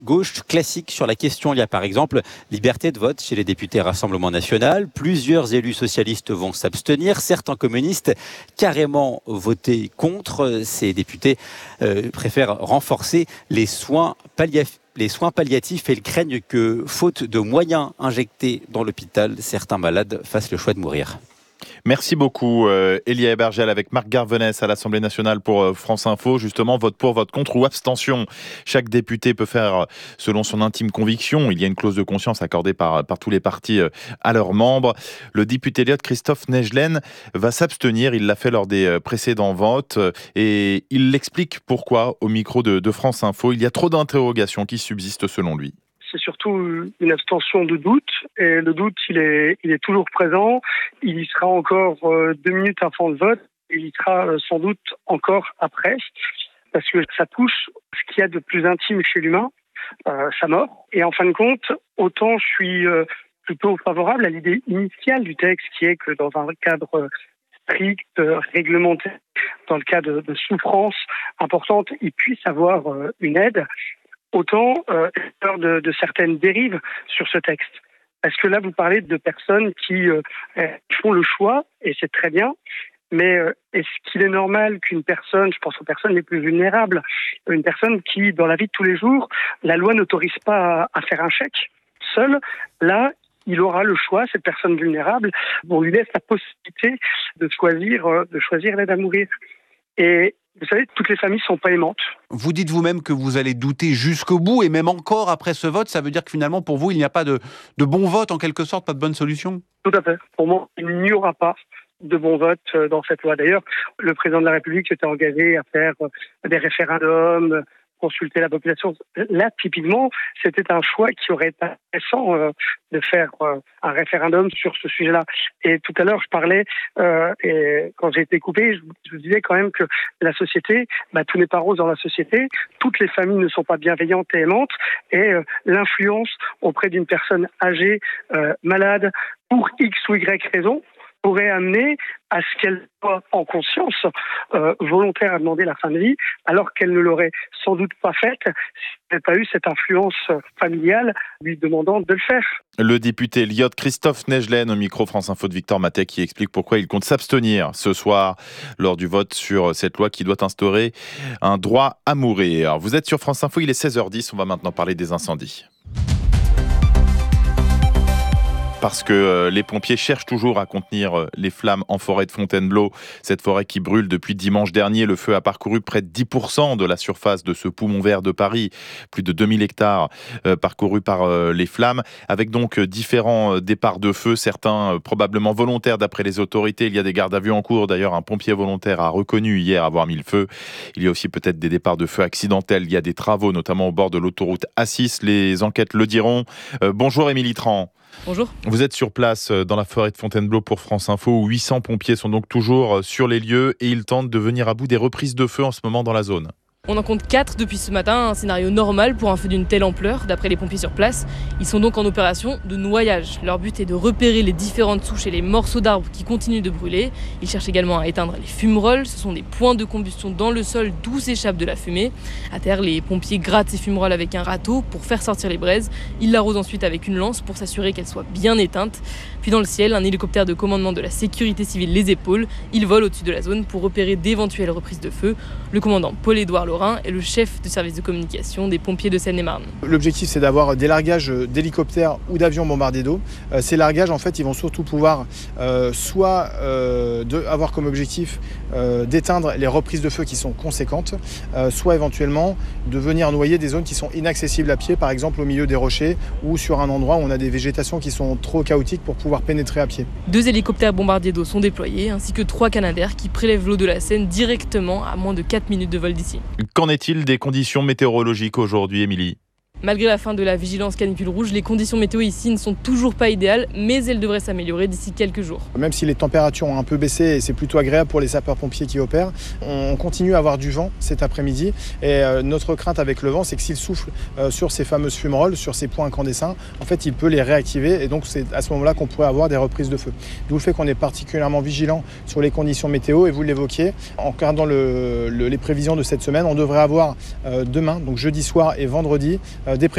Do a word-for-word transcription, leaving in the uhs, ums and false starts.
Gauche classique sur la question. Il y a par exemple liberté de vote chez les députés Rassemblement National. Plusieurs élus socialistes vont s'abstenir. Certains communistes carrément voter contre. Ces députés euh, préfèrent renforcer les soins palliatifs. Les soins palliatifs et ils craignent que, faute de moyens injectés dans l'hôpital, certains malades fassent le choix de mourir. Merci beaucoup, euh, Elia Ebergel avec Marc Garvenès à l'Assemblée nationale pour euh, France Info. Justement, vote pour, vote contre ou abstention. Chaque député peut faire selon son intime conviction. Il y a une clause de conscience accordée par, par tous les partis euh, à leurs membres. Le député Lyot Christophe Nejlen va s'abstenir. Il l'a fait lors des précédents votes et il l'explique pourquoi au micro de, de France Info. Il y a trop d'interrogations qui subsistent selon lui. C'est surtout une abstention de doute, et le doute, il est, il est toujours présent. Il y sera encore euh, deux minutes avant le vote, et il y sera euh, sans doute encore après, parce que ça touche ce qu'il y a de plus intime chez l'humain, euh, sa mort. Et en fin de compte, autant je suis euh, plutôt favorable à l'idée initiale du texte, qui est que dans un cadre strict, réglementé, dans le cas de, de souffrance importante, il puisse avoir euh, une aide. Autant euh, peur de, de certaines dérives sur ce texte. Parce que là, vous parlez de personnes qui euh, font le choix, et c'est très bien, mais euh, est-ce qu'il est normal qu'une personne, je pense aux personnes les plus vulnérables, une personne qui, dans la vie de tous les jours, la loi n'autorise pas à, à faire un chèque seul, là, il aura le choix, cette personne vulnérable, on lui laisse la possibilité de choisir, euh, de choisir l'aide à mourir. Et vous savez, toutes les familles ne sont pas aimantes. Vous dites vous-même que vous allez douter jusqu'au bout, et même encore après ce vote, ça veut dire que finalement, pour vous, il n'y a pas de, de bon vote, en quelque sorte, pas de bonne solution ? Tout à fait. Pour moi, il n'y aura pas de bon vote dans cette loi. D'ailleurs, le président de la République s'était engagé à faire des référendums, consulter la population. Là, typiquement, c'était un choix qui aurait été intéressant euh, de faire euh, un référendum sur ce sujet-là. Et tout à l'heure, je parlais, euh, et quand j'ai été coupé, je, je vous disais quand même que la société, bah, tout n'est pas rose dans la société, toutes les familles ne sont pas bienveillantes et aimantes, et euh, l'influence auprès d'une personne âgée, euh, malade, pour X ou Y raison, pourrait amener à ce qu'elle soit en conscience euh, volontaire à demander la fin de vie, alors qu'elle ne l'aurait sans doute pas faite si elle n'avait pas eu cette influence familiale lui demandant de le faire. Le député Lyot Christophe Nejlen au micro France Info de Victor Matet qui explique pourquoi il compte s'abstenir ce soir lors du vote sur cette loi qui doit instaurer un droit à mourir. Vous êtes sur France Info, il est seize heures dix, on va maintenant parler des incendies. Parce que les pompiers cherchent toujours à contenir les flammes en forêt de Fontainebleau. Cette forêt qui brûle depuis dimanche dernier. Le feu a parcouru près de dix pour cent de la surface de ce poumon vert de Paris. Plus de deux mille hectares euh, parcourus par euh, les flammes. Avec donc différents départs de feu, certains euh, probablement volontaires d'après les autorités. Il y a des gardes à vue en cours. D'ailleurs, un pompier volontaire a reconnu hier avoir mis le feu. Il y a aussi peut-être des départs de feu accidentels. Il y a des travaux, notamment au bord de l'autoroute A six. Les enquêtes le diront. Euh, bonjour Émilie Tran. Bonjour. Vous êtes sur place dans la forêt de Fontainebleau pour France Info où huit cents pompiers sont donc toujours sur les lieux et ils tentent de venir à bout des reprises de feu en ce moment dans la zone. On en compte quatre depuis ce matin, un scénario normal pour un feu d'une telle ampleur, d'après les pompiers sur place. Ils sont donc en opération de noyage. Leur but est de repérer les différentes souches et les morceaux d'arbres qui continuent de brûler. Ils cherchent également à éteindre les fumerolles. Ce sont des points de combustion dans le sol d'où s'échappe de la fumée. À terre, les pompiers grattent ces fumerolles avec un râteau pour faire sortir les braises. Ils l'arrosent ensuite avec une lance pour s'assurer qu'elles soient bien éteintes. Puis dans le ciel, un hélicoptère de commandement de la sécurité civile les épaule. Il vole au-dessus de la zone pour repérer d'éventuelles reprises de feu. Le commandant Paul-Édouard Laurin est le chef du service de communication des pompiers de Seine-et-Marne. L'objectif, c'est d'avoir des largages d'hélicoptères ou d'avions bombardés d'eau. Euh, ces largages, en fait, ils vont surtout pouvoir euh, soit euh, de, avoir comme objectif euh, d'éteindre les reprises de feu qui sont conséquentes, euh, soit éventuellement de venir noyer des zones qui sont inaccessibles à pied, par exemple au milieu des rochers ou sur un endroit où on a des végétations qui sont trop chaotiques pour pouvoir pénétrer à pied. Deux hélicoptères bombardiers d'eau sont déployés, ainsi que trois Canadair qui prélèvent l'eau de la Seine directement à moins de quatre minutes de vol d'ici. Qu'en est-il des conditions météorologiques aujourd'hui, Émilie ? Malgré la fin de la vigilance canicule rouge, les conditions météo ici ne sont toujours pas idéales, mais elles devraient s'améliorer d'ici quelques jours. Même si les températures ont un peu baissé et c'est plutôt agréable pour les sapeurs-pompiers qui opèrent, on continue à avoir du vent cet après-midi. Et notre crainte avec le vent, c'est que s'il souffle sur ces fameuses fumerolles, sur ces points incandescents, en fait, il peut les réactiver. Et donc, c'est à ce moment-là qu'on pourrait avoir des reprises de feu. D'où le fait qu'on est particulièrement vigilant sur les conditions météo. Et vous l'évoquiez, en regardant le, le, les prévisions de cette semaine, on devrait avoir euh, demain, donc jeudi soir et vendredi, euh, des